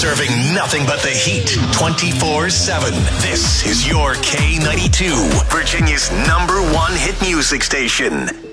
Serving nothing but the heat 24/7. This is your K92, Virginia's #1 hit music station.